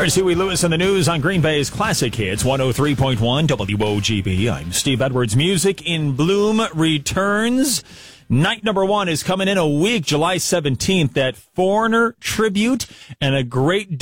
There's Huey Lewis in the news on Green Bay's Classic Hits 103.1 WOGB. I'm Steve Edwards. Music in Bloom returns. Night number 1 is coming in a week, July 17th, at Foreigner Tribute, and a great